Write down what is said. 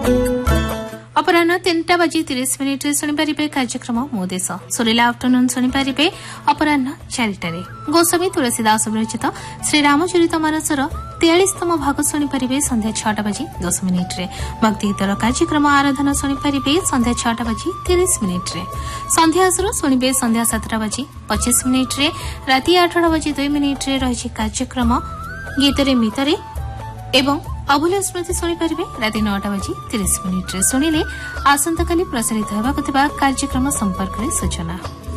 अपराह 3:30 शुणिपारे कार्यक्रम मो देश सुरीला आफ्टरनून शुणिपारे अपराह 4टारे गोस्वामी तुलसीदास विरचित श्रीरामचरित मानसर 43तम भाग शुणिपारे संध्या 6:10 भक्तिगीतर कार्यक्रम आराधना शुणिपारे संध्या 6:30 संध्या आसर शुणिबे संध्या 7:25 राति 8:02 रही कार्यक्रम गीतरे मितरे एवं अभूल्य स्मृति शुणिपारे राति 9:30 शुणिले आसंता काली प्रसारित होगा कार्यक्रम संपर्क में सूचना।